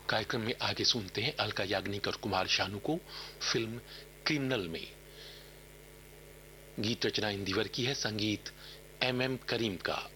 कार्यक्रम में आगे सुनते हैं अलका याग्निक और कुमार शानू को फिल्म क्रिमिनल में। गीत रचना इंदिवर की है, संगीत एम करीम का।